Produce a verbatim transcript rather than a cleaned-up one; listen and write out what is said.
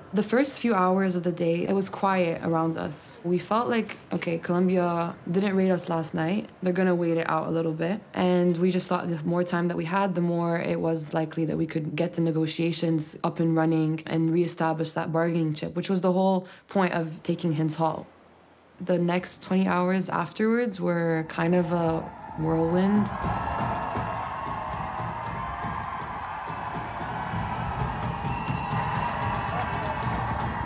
The first few hours of the day, it was quiet around us. We felt like, okay, Colombia didn't raid us last night. They're going to wait it out a little bit. And we just thought the more time that we had, the more it was likely that we could get the negotiations up and running and reestablish that bargaining chip, which was the whole point of taking Hinds Hall. The next twenty hours afterwards were kind of a whirlwind.